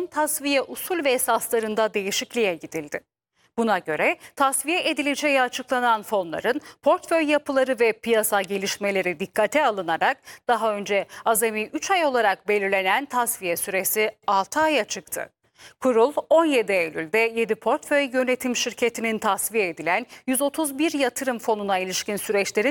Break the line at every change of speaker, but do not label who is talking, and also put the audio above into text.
fon tasfiye usul ve esaslarında değişikliğe gidildi. Buna göre tasfiye edileceği açıklanan fonların portföy yapıları ve piyasa gelişmeleri dikkate alınarak daha önce azami 3 ay olarak belirlenen tasfiye süresi 6 aya çıktı. Kurul 17 Eylül'de 7 portföy yönetim şirketinin tasfiye edilen 131 yatırım fonuna ilişkin süreçlerin